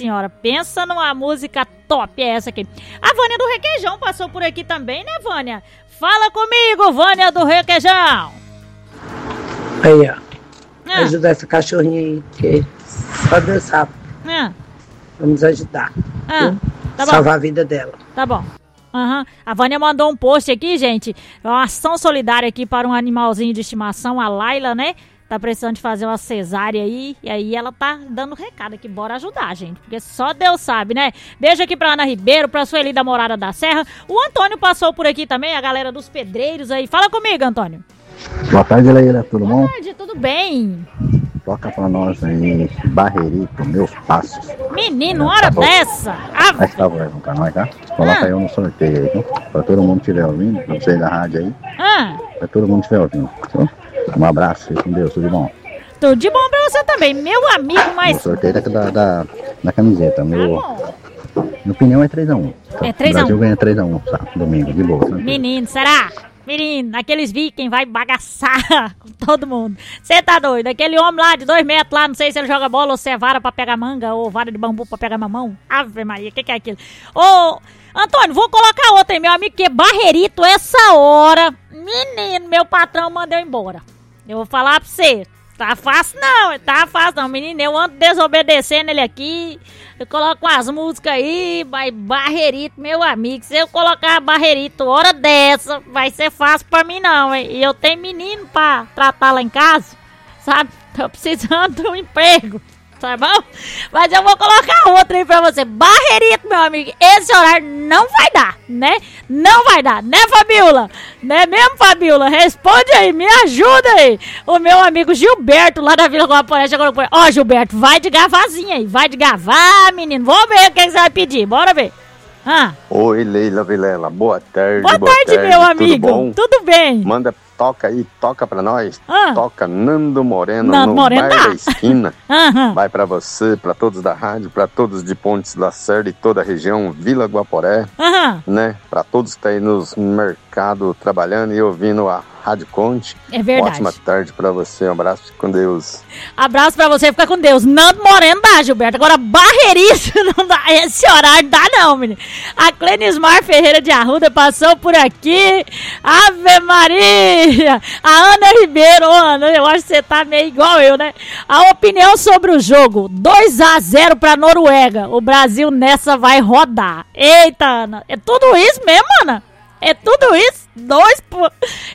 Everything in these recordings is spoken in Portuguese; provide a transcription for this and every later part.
senhora, pensa numa música top, é essa aqui. A Vânia do Requeijão passou por aqui também, né, Vânia? Fala comigo, Vânia do Requeijão. Aí, ó. Ajudar essa cachorrinha aí, que só Deus sabe. Vamos ajudar. Tá salvar a vida dela. Tá bom. A Vânia mandou um post aqui, gente. Uma ação solidária aqui para um animalzinho de estimação, a Laila, né? Tá precisando de fazer uma cesárea aí. E aí ela tá dando recado aqui. Bora ajudar, gente. Porque só Deus sabe, né? Beijo aqui pra Ana Ribeiro, pra Sueli da Morada da Serra. O Antônio passou por aqui também, a galera dos pedreiros aí. Fala comigo, Antônio. Boa tarde, Leila. Tudo bom? Boa tarde, tudo bem? Toca pra nós aí, Barreirito, Meus Passos. Menino, hora dessa! Faz favor pra nós, tá? Coloca eu no sorteio aí, viu? Pra todo mundo que estiver ouvindo, pra vocês da rádio aí. Pra todo mundo que estiver ouvindo. Então, um abraço, fique com Deus, tudo de bom. Tudo de bom pra você também, meu amigo, mas... O sorteio da camiseta, minha opinião é 3-1. É 3-1. O Brasil ganha 3-1, tá? Domingo, de boa. Menino, será? Menino, aqueles vikings vai bagaçar com todo mundo. Você tá doido? Aquele homem lá de 2 metros lá, não sei se ele joga bola ou se é vara pra pegar manga ou vara de bambu pra pegar mamão. Ave Maria, o que é aquilo? Ô, Antônio, vou colocar outra aí, meu amigo, que Barreirito, essa hora. Menino, meu patrão mandou embora. Eu vou falar pra você. Tá fácil não, menino, eu ando desobedecendo ele aqui, eu coloco as músicas aí, vai Barreirito, meu amigo, se eu colocar Barreirito hora dessa, vai ser fácil pra mim não, hein? E eu tenho menino pra tratar lá em casa, sabe, tô precisando de um emprego, tá bom? Mas eu vou colocar outra aí pra você, Barreirito, meu amigo, esse horário não vai dar, né? Não vai dar, né, Fabiola? Né mesmo, Fabiola? Responde aí, me ajuda aí. O meu amigo Gilberto, lá da Vila Guaporé, chegou por aí. Ó, Gilberto, vai de gavazinha aí, vai de gavar, menino. Vamos ver o que você vai pedir, bora ver. Oi, Leila Vilela, boa tarde. Boa tarde, meu amigo. Tudo bom? Tudo bem. Manda, toca aí, toca pra nós. Toca Nando Moreno Nando no Moreno Bairro da Esquina. Vai pra você, pra todos da rádio, pra todos de Pontes Lacerda e toda a região, Vila Guaporé, né? Pra todos que tá aí nos mercados trabalhando e ouvindo a Rádio Conte. É verdade. Ótima tarde pra você, um abraço, fique com Deus. Abraço pra você, fica com Deus. Nando Moreno dá, Gilberto. Agora, Barreirito não dá. Esse horário dá não, menino. A Clenismar Ferreira de Arruda passou por aqui. Ave Maria! A Ana Ribeiro, Ana, eu acho que você tá meio igual eu, né? A opinião sobre o jogo, 2-0 pra Noruega. O Brasil nessa vai rodar. Eita, Ana. É tudo isso mesmo, Ana? É tudo isso? 2 pros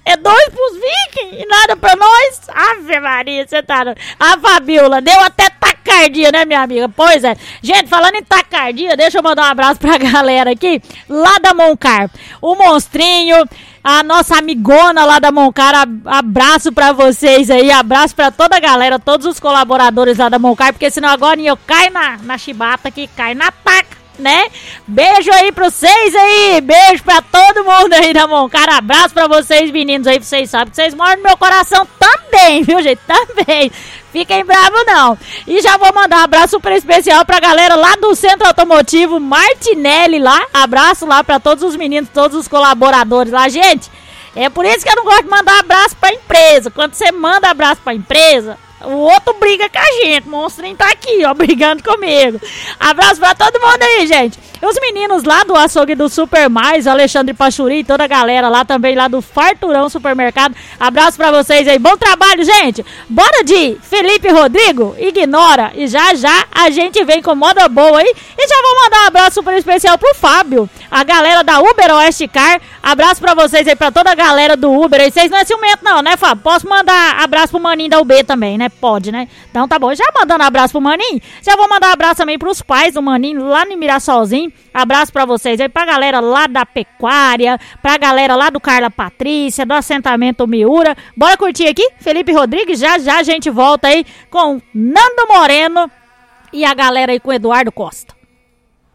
vikings e nada pra nós? Ave Maria, você tá... A Fabiola deu até tacardia, né, minha amiga? Pois é. Gente, falando em tacardia, deixa eu mandar um abraço pra galera aqui, lá da Moncar. O Monstrinho, a nossa amigona lá da Moncar, abraço pra vocês aí, abraço pra toda a galera, todos os colaboradores lá da Moncar, porque senão agora eu caio na chibata aqui, caio na taca. Né? Beijo aí pra vocês aí, beijo pra todo mundo aí da Moncar, abraço pra vocês meninos aí, vocês sabem que vocês moram no meu coração também, viu gente, também, fiquem bravos não. E já vou mandar um abraço super especial pra galera lá do Centro Automotivo Martinelli lá, abraço lá pra todos os meninos, todos os colaboradores lá, gente, é por isso que eu não gosto de mandar abraço pra empresa, quando você manda abraço pra empresa, o outro briga com a gente, o Monstrinho tá aqui, ó, brigando comigo. Abraço pra todo mundo aí, gente. E os meninos lá do açougue do Super Mais, o Alexandre Pachuri e toda a galera lá também, lá do Farturão Supermercado. Abraço pra vocês aí, bom trabalho, gente. Bora de Felipe Rodrigo, ignora. E já a gente vem com moda boa aí. E já vou mandar um abraço super especial pro Fábio, a galera da Uber Oeste Car. Abraço pra vocês aí, pra toda a galera do Uber aí. Vocês não é ciumento não, né, Fábio? Posso mandar abraço pro maninho da UB também, né? Pode, né? Então tá bom, já mandando abraço pro maninho, já vou mandar abraço também pros pais do maninho lá no Mirassolzinho. Abraço pra vocês aí, pra galera lá da Pecuária, pra galera lá do Carla Patrícia, do assentamento Miura. Bora curtir aqui, Felipe Rodrigues, já a gente volta aí com Nando Moreno e a galera aí com Eduardo Costa.